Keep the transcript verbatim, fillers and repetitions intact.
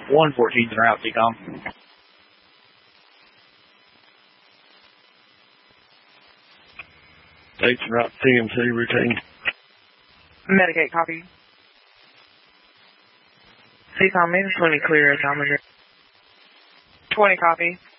one fourteen en route, T COM. Eight's en route, T M C routine. Medicate, copy. C COM, maybe twenty clear, Almager. twenty, copy.